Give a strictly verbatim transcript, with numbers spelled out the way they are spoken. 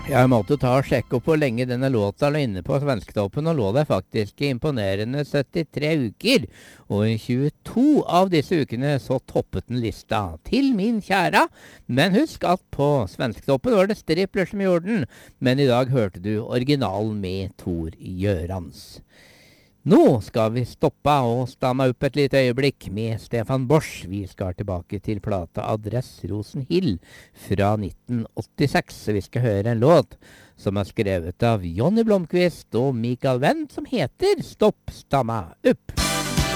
Jeg måtte ta og sjekke opp hvor lenge denne låta lå inne på svensktoppen, og lå der faktisk i imponerende syttitre uker. Og i tjueto av disse ukene så toppet den lista til min kjære. Men husk at på svensktoppen var det Stripler som gjorde den, men i dag hørte du originalen med Tor Gjørans. Nå skal vi stoppe og stanne opp et lite øyeblikk med Stefan Bosch. Vi skal tilbake til plata Adress Rosenhill fra nitten åttiseks. Vi skal høre en låt som er skrevet av Johnny Blomqvist og Mikael Wendt, som heter Stopp, stanna, upp.